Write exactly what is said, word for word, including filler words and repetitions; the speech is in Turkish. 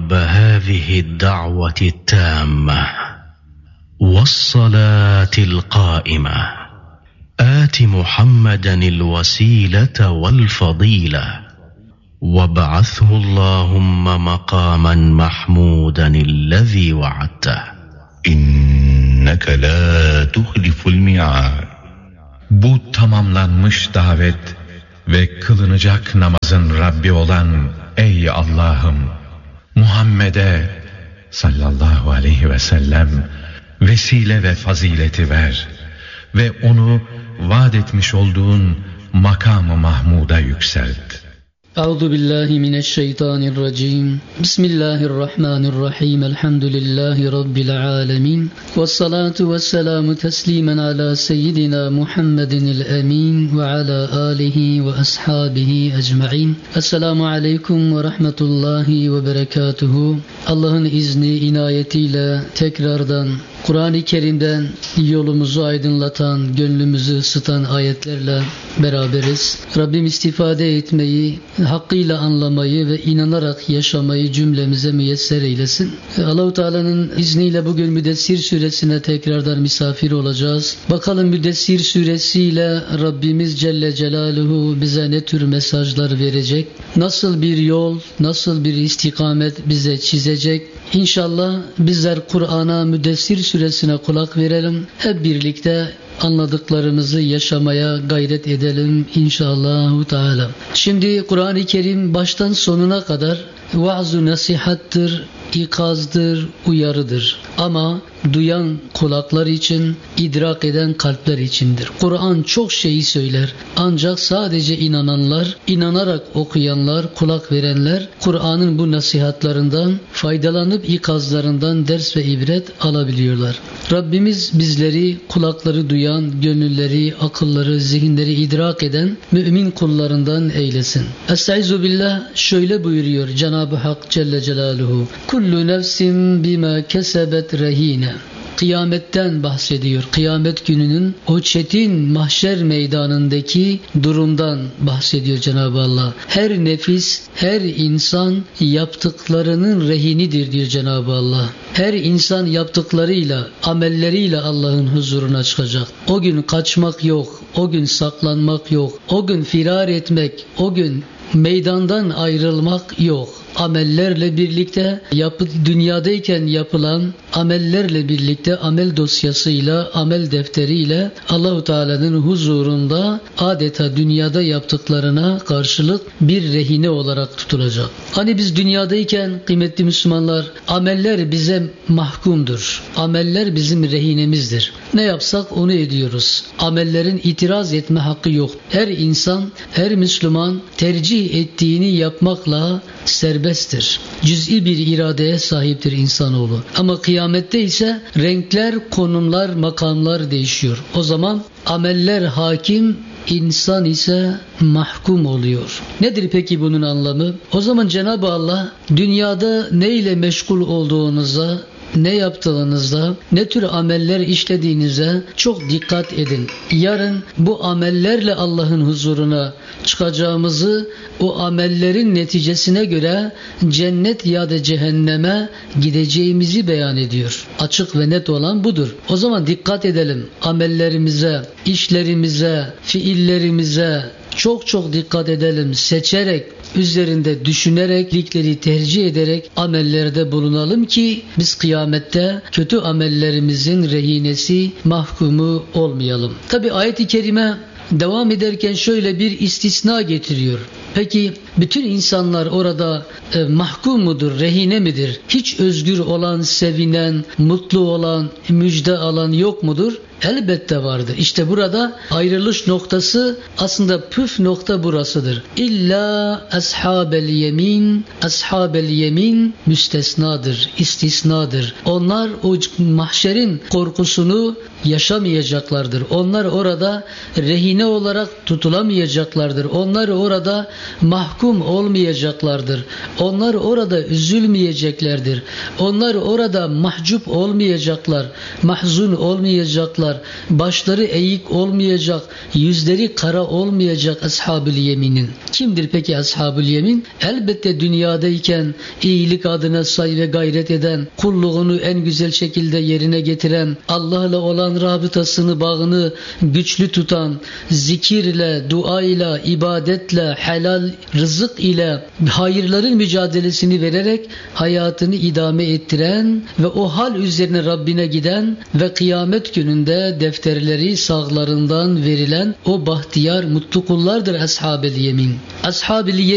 رب هذه الدعوة التامة والصلاة القائمة آت محمدا الوسيلة والفضيلة وابعثه اللهم مقاما محمودا الذي وعدته إنك لا تخلف الميعاد. Bu tamamlanmış davet ve kılınacak namazın Rabbi olan ey Allah'ım, Muhammed'e sallallahu aleyhi ve sellem vesile ve fazileti ver ve onu vaat etmiş olduğun makam-ı Mahmud'a yükselt. Euzu billahi mineşşeytanirracim. Bismillahirrahmanirrahim. Elhamdülillahi rabbil alamin. Ves salatu vesselamu teslimen ala seyyidina Muhammedinil emin ve ala alihi ve ashabihi ecmaîn. Esselamu aleyküm ve rahmetullahi ve berekatuhu. Allah'ın izni inayetiyle tekrardan Kur'an-ı Kerim'den yolumuzu aydınlatan, gönlümüzü ısıtan ayetlerle beraberiz. Rabbim istifade etmeyi, hakkıyla anlamayı ve inanarak yaşamayı cümlemize müyesser eylesin. Allah-u Teala'nın izniyle bugün Müddessir suresine tekrardan misafir olacağız. Bakalım Müddessir suresiyle Rabbimiz Celle Celaluhu bize ne tür mesajlar verecek? Nasıl bir yol, nasıl bir istikamet bize çizecek? İnşallah bizler Kur'an'a, Müddessir suresine kulak verelim. Hep birlikte anladıklarımızı yaşamaya gayret edelim inşallah Teala. Şimdi Kur'an-ı Kerim baştan sonuna kadar vaaz-ı nasihattır, ikazdır, uyarıdır. Ama duyan kulaklar için, idrak eden kalpler içindir. Kur'an çok şeyi söyler. Ancak sadece inananlar, inanarak okuyanlar, kulak verenler Kur'an'ın bu nasihatlarından faydalanıp ikazlarından ders ve ibret alabiliyorlar. Rabbimiz bizleri kulakları duyan, gönülleri, akılları, zihinleri idrak eden mümin kullarından eylesin. Estaizu billah şöyle buyuruyor Cenab-ı Hak Celle Celaluhu. Kullu nefsin bima kesebet rehine. Kıyametten bahsediyor. Kıyamet gününün o çetin mahşer meydanındaki durumdan bahsediyor Cenab-ı Allah. Her nefis, her insan yaptıklarının rehinidir diyor Cenab-ı Allah. Her insan yaptıklarıyla, amelleriyle Allah'ın huzuruna çıkacak. O gün kaçmak yok, o gün saklanmak yok, o gün firar etmek, o gün meydandan ayrılmak yok. Amellerle birlikte yapı, dünyadayken yapılan amellerle birlikte amel dosyasıyla, amel defteriyle Allahu Teala'nın huzurunda adeta dünyada yaptıklarına karşılık bir rehine olarak tutulacak. Hani biz dünyadayken kıymetli Müslümanlar, ameller bize mahkumdur. Ameller bizim rehinemizdir. Ne yapsak onu ediyoruz. Amellerin itiraz etme hakkı yok. Her insan, her Müslüman tercih ettiğini yapmakla serbesttir. Cüz'i bir iradeye sahiptir insanoğlu. Ama kıyamette ise renkler, konumlar, makamlar değişiyor. O zaman ameller hakim, insan ise mahkum oluyor. Nedir peki bunun anlamı? O zaman Cenab-ı Allah dünyada neyle meşgul olduğunuza, ne yaptığınızda, ne tür ameller işlediğinize çok dikkat edin. Yarın bu amellerle Allah'ın huzuruna çıkacağımızı, o amellerin neticesine göre cennet ya da cehenneme gideceğimizi beyan ediyor. Açık ve net olan budur. O zaman dikkat edelim. Amellerimize, işlerimize, fiillerimize çok çok dikkat edelim. Seçerek, üzerinde düşünerek, iyilikleri tercih ederek amellerde bulunalım ki biz kıyamette kötü amellerimizin rehinesi, mahkumu olmayalım. Tabi ayet-i kerime devam ederken şöyle bir istisna getiriyor. Peki bütün insanlar orada e, mahkum mudur, rehine midir? Hiç özgür olan, sevinen, mutlu olan, müjde alan yok mudur? Elbette vardır. İşte burada ayrılış noktası, aslında püf nokta burasıdır. İlla ashabel yemin, ashabel yemin müstesnadır, istisnadır. Onlar o mahşerin korkusunu yaşamayacaklardır. Onlar orada rehine olarak tutulamayacaklardır. Onlar orada mahkum olmayacaklardır. Onlar orada üzülmeyeceklerdir. Onlar orada mahcup olmayacaklar, mahzun olmayacaklar. olmayacaklar. Başları eğik olmayacak, yüzleri kara olmayacak ashab-ül yeminin. Kimdir peki ashab-ül yemin? Elbette dünyadayken iyilik adına say ve gayret eden, kulluğunu en güzel şekilde yerine getiren, Allah'la olan rabıtasını, bağını güçlü tutan, zikirle, duayla, ibadetle, helal rızık ile hayırların mücadelesini vererek hayatını idame ettiren ve o hal üzerine Rabbine giden ve kıyamet gününde defterleri sağlarından verilen o bahtiyar mutlu kullardır ashab-ül yemin. Ashab-ül